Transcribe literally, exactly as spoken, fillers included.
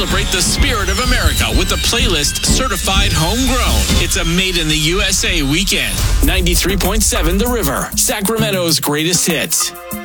celebrate the spirit of America with the playlist Certified Homegrown. It's a Made in the U S A weekend. ninety-three point seven The River, Sacramento's greatest hits.